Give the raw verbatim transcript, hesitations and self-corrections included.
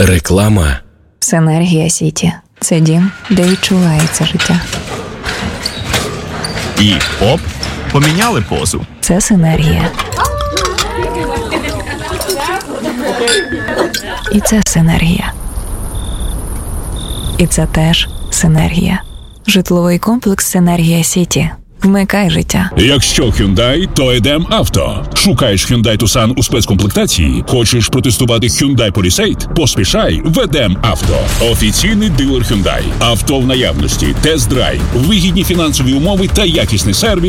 Реклама. Синергія Сіті. Це дім, де відчувається життя. І оп, поміняли позу. Це синергія. І це синергія. І це теж синергія. Житловий комплекс «Синергія Сіті». Вмикай життя. Якщо Hyundai, то Едем Авто. Шукаєш Hyundai Tucson у спецкомплектації? Хочеш протестувати Hyundai Palisade? Поспішай в Едем Авто. Офіційний дилер Hyundai. Авто в наявності, тест-драйв, вигідні фінансові умови та якісний сервіс.